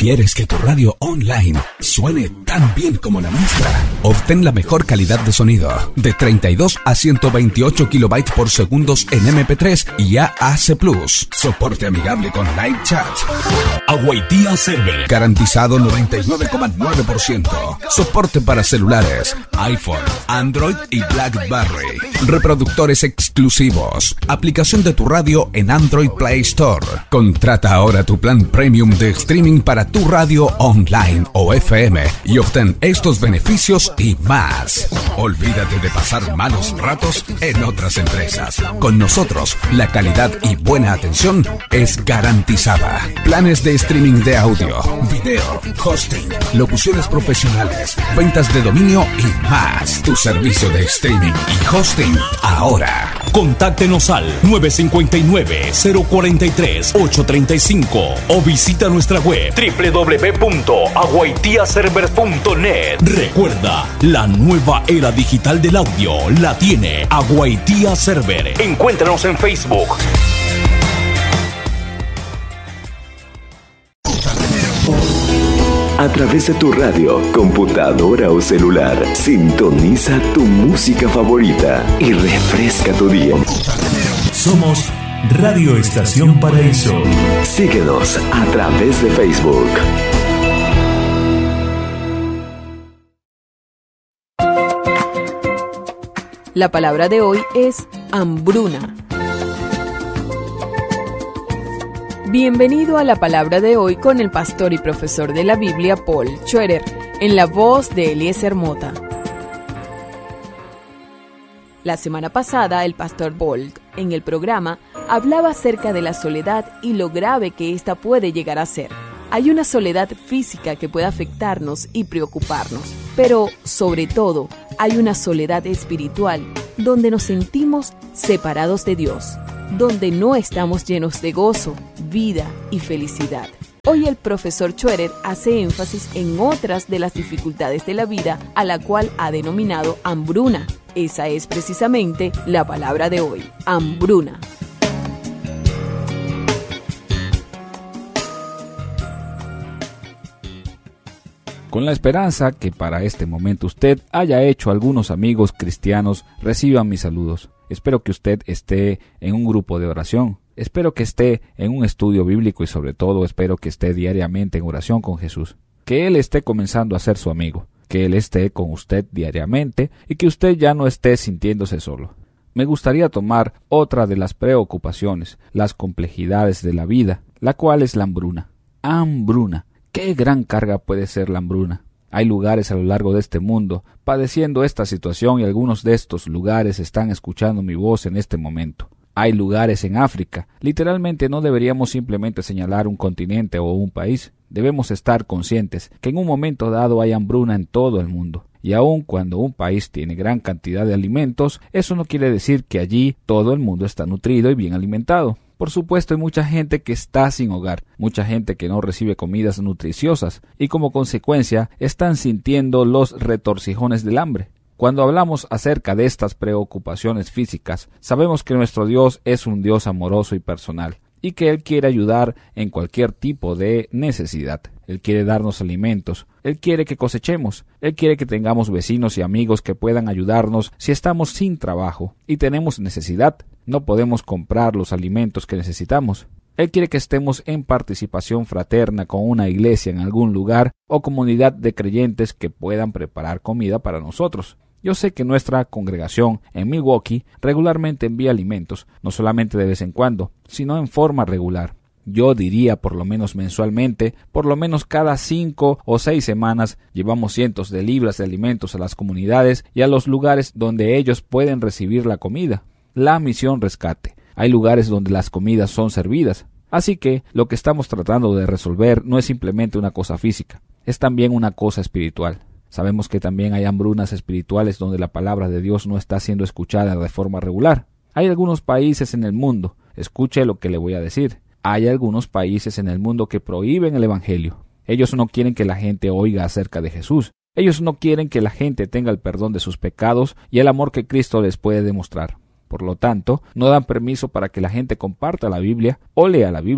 ¿Quieres que tu radio online suene tan bien como la nuestra? Obtén la mejor calidad de sonido de 32 a 128 kilobytes por segundos en MP3 y AAC+. Soporte amigable con live chat. Aguaitía Server. Garantizado 99,9%. Soporte para celulares, iPhone, Android y BlackBerry. Reproductores exclusivos. Aplicación de tu radio en Android Play Store. Contrata ahora tu plan premium de streaming para tu radio online o FM y obtén estos beneficios y más. Olvídate de pasar malos ratos en otras empresas. Con nosotros, la calidad y buena atención es garantizada. Planes de streaming de audio, video, hosting, locuciones profesionales, ventas de dominio y más. Tu servicio de streaming y hosting ahora. Contáctenos al 959-043-835 o visita nuestra web www.aguaitiaserver.net. Recuerda, la nueva era digital del audio la tiene Aguaitía Server. Encuéntranos en Facebook. A través de tu radio, computadora o celular, sintoniza tu música favorita y refresca tu día. Somos Radio Estación Paraíso. Síguenos a través de Facebook. La palabra de hoy es hambruna. Bienvenido a la palabra de hoy con el pastor y profesor de la Biblia, Paul Schroeder, en la voz de Eliezer Mota. La semana pasada, el pastor Paul, en el programa, hablaba acerca de la soledad y lo grave que ésta puede llegar a ser. Hay una soledad física que puede afectarnos y preocuparnos, pero, sobre todo, hay una soledad espiritual, donde nos sentimos separados de Dios, donde no estamos llenos de gozo, vida y felicidad. Hoy el profesor Schroeder hace énfasis en otras de las dificultades de la vida a la cual ha denominado hambruna. Esa es precisamente la palabra de hoy, hambruna. Con la esperanza que para este momento usted haya hecho algunos amigos cristianos, reciban mis saludos. Espero que usted esté en un grupo de oración. Espero que esté en un estudio bíblico y sobre todo espero que esté diariamente en oración con Jesús. Que Él esté comenzando a ser su amigo. Que Él esté con usted diariamente y que usted ya no esté sintiéndose solo. Me gustaría tomar otra de las preocupaciones, las complejidades de la vida, la cual es la hambruna. Hambruna. ¿Qué gran carga puede ser la hambruna? Hay lugares a lo largo de este mundo padeciendo esta situación y algunos de estos lugares están escuchando mi voz en este momento. Hay lugares en África. Literalmente no deberíamos simplemente señalar un continente o un país. Debemos estar conscientes que en un momento dado hay hambruna en todo el mundo. Y aun cuando un país tiene gran cantidad de alimentos, eso no quiere decir que allí todo el mundo está nutrido y bien alimentado. Por supuesto, hay mucha gente que está sin hogar, mucha gente que no recibe comidas nutriciosas y como consecuencia están sintiendo los retorcijones del hambre. Cuando hablamos acerca de estas preocupaciones físicas, sabemos que nuestro Dios es un Dios amoroso y personal y que Él quiere ayudar en cualquier tipo de necesidad. Él quiere darnos alimentos, Él quiere que cosechemos, Él quiere que tengamos vecinos y amigos que puedan ayudarnos si estamos sin trabajo y tenemos necesidad. No podemos comprar los alimentos que necesitamos. Él quiere que estemos en participación fraterna con una iglesia en algún lugar o comunidad de creyentes que puedan preparar comida para nosotros. Yo sé que nuestra congregación en Milwaukee regularmente envía alimentos, no solamente de vez en cuando, sino en forma regular. Yo diría por lo menos mensualmente, por lo menos cada 5 o 6 semanas, llevamos cientos de libras de alimentos a las comunidades y a los lugares donde ellos pueden recibir la comida. La misión rescate. Hay lugares donde las comidas son servidas. Así que lo que estamos tratando de resolver no es simplemente una cosa física, es también una cosa espiritual. Sabemos que también hay hambrunas espirituales donde la palabra de Dios no está siendo escuchada de forma regular. Hay algunos países en el mundo, escuche lo que le voy a decir, hay algunos países en el mundo que prohíben el evangelio. Ellos no quieren que la gente oiga acerca de Jesús. Ellos no quieren que la gente tenga el perdón de sus pecados y el amor que Cristo les puede demostrar. Por lo tanto, no dan permiso para que la gente comparta la Biblia o lea la Biblia.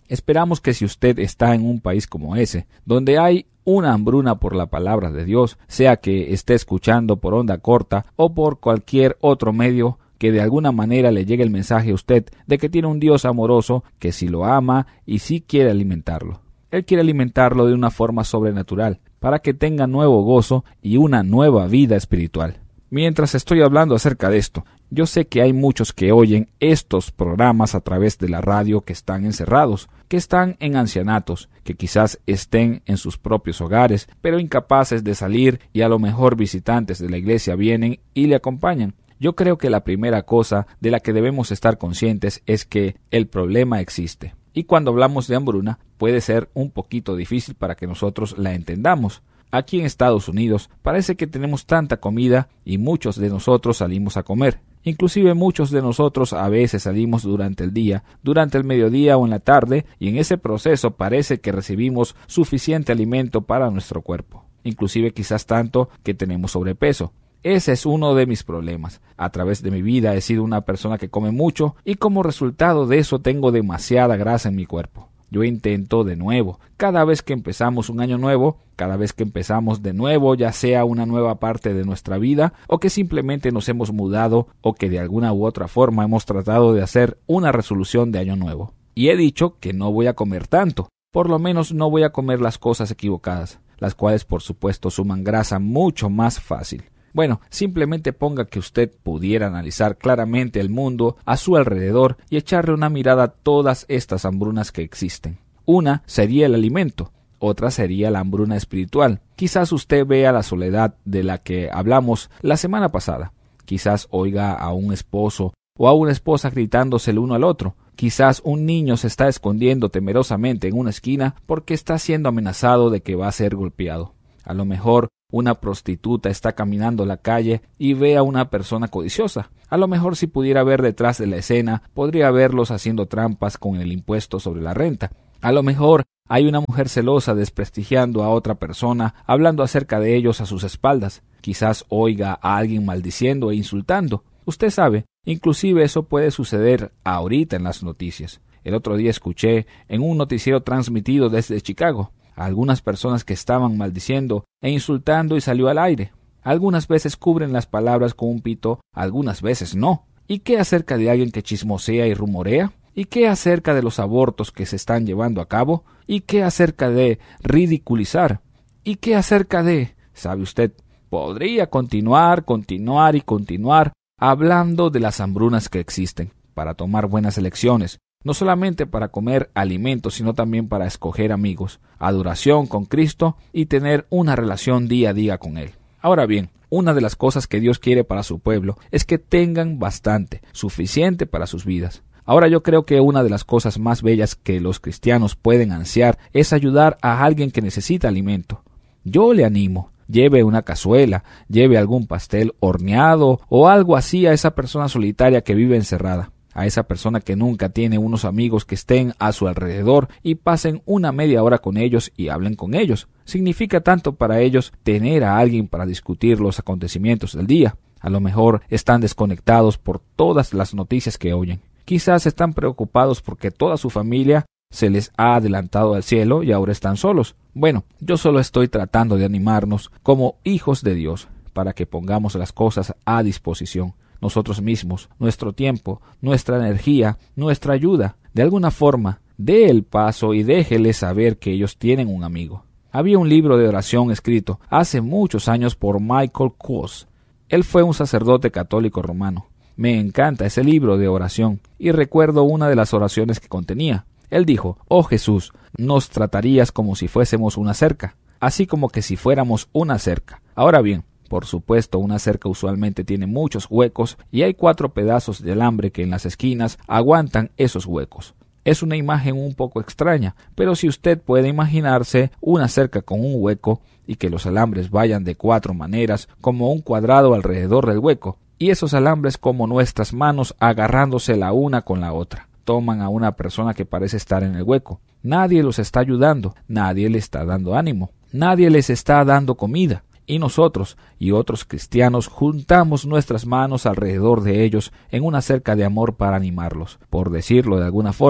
Esperamos que si usted está en un país como ese, donde hay una hambruna por la palabra de Dios, sea que esté escuchando por onda corta o por cualquier otro medio, que de alguna manera le llegue el mensaje a usted de que tiene un Dios amoroso que sí lo ama y sí quiere alimentarlo. Él quiere alimentarlo de una forma sobrenatural, para que tenga nuevo gozo y una nueva vida espiritual. Mientras estoy hablando acerca de esto, yo sé que hay muchos que oyen estos programas a través de la radio que están encerrados, que están en ancianatos, que quizás estén en sus propios hogares, pero incapaces de salir y a lo mejor visitantes de la iglesia vienen y le acompañan. Yo creo que la primera cosa de la que debemos estar conscientes es que el problema existe. Y cuando hablamos de hambruna, puede ser un poquito difícil para que nosotros la entendamos. Aquí en Estados Unidos parece que tenemos tanta comida y muchos de nosotros salimos a comer. Inclusive muchos de nosotros a veces salimos durante el día, durante el mediodía o en la tarde, y en ese proceso parece que recibimos suficiente alimento para nuestro cuerpo. Inclusive quizás tanto que tenemos sobrepeso. Ese es uno de mis problemas. A través de mi vida he sido una persona que come mucho y como resultado de eso tengo demasiada grasa en mi cuerpo. Yo intento de nuevo. Cada vez que empezamos un año nuevo, cada vez que empezamos de nuevo, ya sea una nueva parte de nuestra vida, o que simplemente nos hemos mudado, o que de alguna u otra forma hemos tratado de hacer una resolución de año nuevo. Y he dicho que no voy a comer tanto. Por lo menos no voy a comer las cosas equivocadas, las cuales por supuesto suman grasa mucho más fácil. Bueno, simplemente ponga que usted pudiera analizar claramente el mundo a su alrededor y echarle una mirada a todas estas hambrunas que existen. Una sería el alimento, otra sería la hambruna espiritual. Quizás usted vea la soledad de la que hablamos la semana pasada. Quizás oiga a un esposo o a una esposa gritándose el uno al otro. Quizás un niño se está escondiendo temerosamente en una esquina porque está siendo amenazado de que va a ser golpeado. A lo mejor una prostituta está caminando la calle y ve a una persona codiciosa. A lo mejor si pudiera ver detrás de la escena, podría verlos haciendo trampas con el impuesto sobre la renta. A lo mejor hay una mujer celosa desprestigiando a otra persona, hablando acerca de ellos a sus espaldas. Quizás oiga a alguien maldiciendo e insultando. Usted sabe, inclusive eso puede suceder ahorita en las noticias. El otro día escuché en un noticiero transmitido desde Chicago a algunas personas que estaban maldiciendo e insultando y salió al aire. Algunas veces cubren las palabras con un pito, algunas veces no. ¿Y qué acerca de alguien que chismosea y rumorea? ¿Y qué acerca de los abortos que se están llevando a cabo? ¿Y qué acerca de ridiculizar? ¿Y qué acerca de...? ¿Sabe usted? Podría continuar hablando de las hambrunas que existen, para tomar buenas elecciones, no solamente para comer alimentos, sino también para escoger amigos, adoración con Cristo y tener una relación día a día con Él. Ahora bien, una de las cosas que Dios quiere para su pueblo es que tengan bastante, suficiente para sus vidas. Ahora yo creo que una de las cosas más bellas que los cristianos pueden ansiar es ayudar a alguien que necesita alimento. Yo le animo. Lleve una cazuela, lleve algún pastel horneado o algo así a esa persona solitaria que vive encerrada, a esa persona que nunca tiene unos amigos que estén a su alrededor y pasen una media hora con ellos y hablen con ellos. Significa tanto para ellos tener a alguien para discutir los acontecimientos del día. A lo mejor están desconectados por todas las noticias que oyen. Quizás están preocupados porque toda su familia se les ha adelantado al cielo y ahora están solos. Bueno, yo solo estoy tratando de animarnos como hijos de Dios para que pongamos las cosas a disposición. Nosotros mismos, nuestro tiempo, nuestra energía, nuestra ayuda. De alguna forma, dé el paso y déjele saber que ellos tienen un amigo. Había un libro de oración escrito hace muchos años por Michael Kos. Él fue un sacerdote católico romano. Me encanta ese libro de oración y recuerdo una de las oraciones que contenía. Él dijo: «Oh Jesús, nos tratarías como si fuésemos una cerca, así como que si fuéramos una cerca». Ahora bien, por supuesto, una cerca usualmente tiene muchos huecos y hay 4 pedazos de alambre que en las esquinas aguantan esos huecos. Es una imagen un poco extraña, pero si usted puede imaginarse una cerca con un hueco y que los alambres vayan de 4 maneras, como un cuadrado alrededor del hueco, y esos alambres como nuestras manos agarrándose la una con la otra. Toman a una persona que parece estar en el hueco. Nadie los está ayudando, nadie le está dando ánimo, nadie les está dando comida. Y nosotros y otros cristianos juntamos nuestras manos alrededor de ellos en una cerca de amor para animarlos, por decirlo de alguna forma.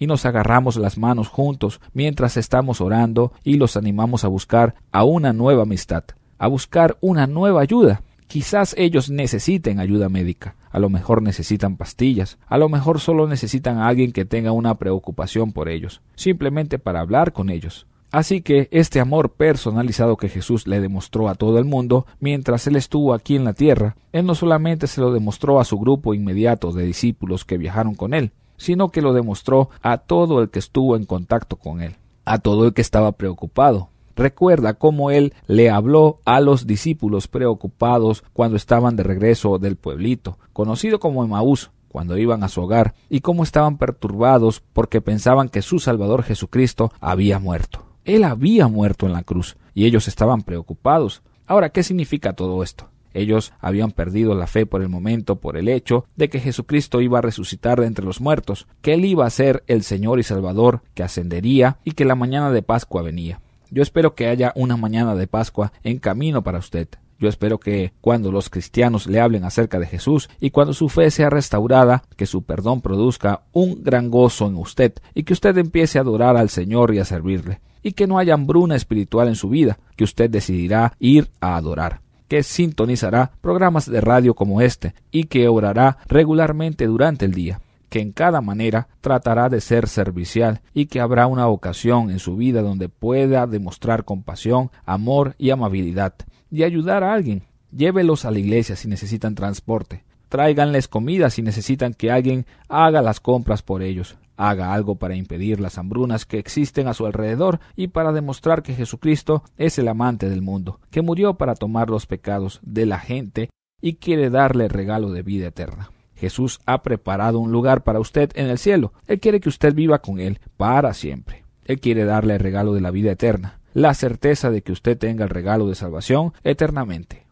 y nos agarramos las manos juntos mientras estamos orando y los animamos a buscar a una nueva amistad, a buscar una nueva ayuda. Quizás ellos necesiten ayuda médica, a lo mejor necesitan pastillas, a lo mejor solo necesitan a alguien que tenga una preocupación por ellos, simplemente para hablar con ellos. Así que este amor personalizado que Jesús le demostró a todo el mundo mientras Él estuvo aquí en la tierra, Él no solamente se lo demostró a su grupo inmediato de discípulos que viajaron con Él, sino que lo demostró a todo el que estuvo en contacto con Él, a todo el que estaba preocupado. Recuerda cómo Él le habló a los discípulos preocupados cuando estaban de regreso del pueblito, conocido como Emaús, cuando iban a su hogar, y cómo estaban perturbados porque pensaban que su Salvador Jesucristo había muerto. Él había muerto en la cruz, y ellos estaban preocupados. Ahora, ¿qué significa todo esto? Ellos habían perdido la fe por el momento por el hecho de que Jesucristo iba a resucitar de entre los muertos, que Él iba a ser el Señor y Salvador, que ascendería y que la mañana de Pascua venía. Yo espero que haya una mañana de Pascua en camino para usted. Yo espero que cuando los cristianos le hablen acerca de Jesús y cuando su fe sea restaurada, que su perdón produzca un gran gozo en usted y que usted empiece a adorar al Señor y a servirle. Y que no haya hambruna espiritual en su vida, que usted decidirá ir a adorar, que sintonizará programas de radio como este y que orará regularmente durante el día, que en cada manera tratará de ser servicial y que habrá una ocasión en su vida donde pueda demostrar compasión, amor y amabilidad y ayudar a alguien. Llévelos a la iglesia si necesitan transporte. Tráiganles comida si necesitan que alguien haga las compras por ellos. Haga algo para impedir las hambrunas que existen a su alrededor y para demostrar que Jesucristo es el amante del mundo, que murió para tomar los pecados de la gente y quiere darle regalo de vida eterna. Jesús ha preparado un lugar para usted en el cielo. Él quiere que usted viva con Él para siempre. Él quiere darle el regalo de la vida eterna, la certeza de que usted tenga el regalo de salvación eternamente.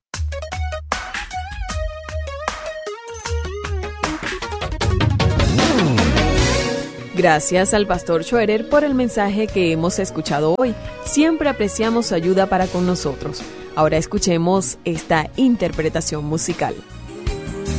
Gracias al Pastor Schroeder por el mensaje que hemos escuchado hoy. Siempre apreciamos su ayuda para con nosotros. Ahora escuchemos esta interpretación musical.